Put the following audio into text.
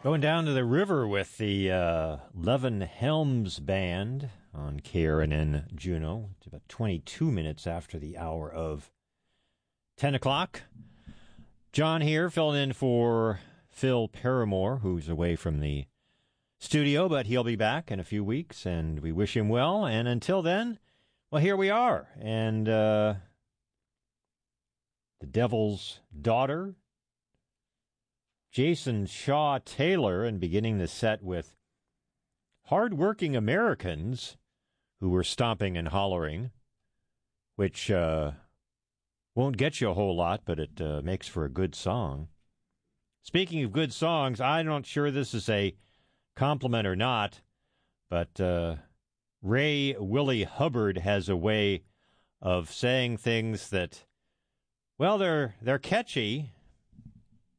Going down to the river with the Levin Helms Band on KRNN Juneau. It's about 22 minutes after the hour of 10 o'clock. John here, filling in for Phil Paramore, who's away from the studio, but he'll be back in a few weeks, and we wish him well. And until then, well, here we are. And The Devil's Daughter, Jason Shaw Taylor, and beginning the set with Hardworking Americans who were stomping and hollering, which won't get you a whole lot, but it makes for a good song. Speaking of good songs, I'm not sure this is a compliment or not, but Ray Willie Hubbard has a way of saying things that, well, they're catchy,